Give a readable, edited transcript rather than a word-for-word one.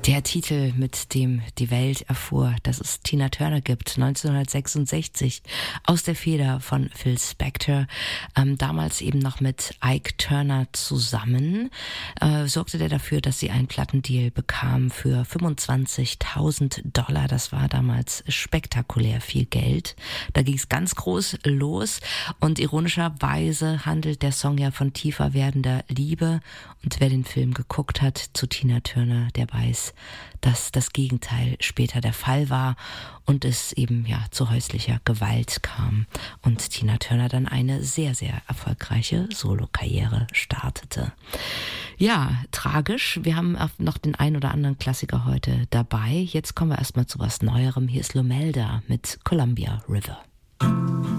Der Titel, mit dem die Welt erfuhr, dass es Tina Turner gibt, 1966, aus der Feder von Phil Spector, damals eben noch mit Ike Turner zusammen, sorgte der dafür, dass sie einen Plattendeal bekam für $25.000. Das war damals spektakulär viel Geld. Da ging es ganz groß los und ironischerweise handelt der Song ja von tiefer werdender Liebe und wer den Film geguckt hat zu Tina Turner, der weiß, dass das Gegenteil später der Fall war und es eben ja zu häuslicher Gewalt kam und Tina Turner dann eine sehr, sehr erfolgreiche Solokarriere startete. Ja, tragisch. Wir haben noch den ein oder anderen Klassiker heute dabei. Jetzt kommen wir erstmal zu was Neuerem. Hier ist Lomelda mit Columbia River.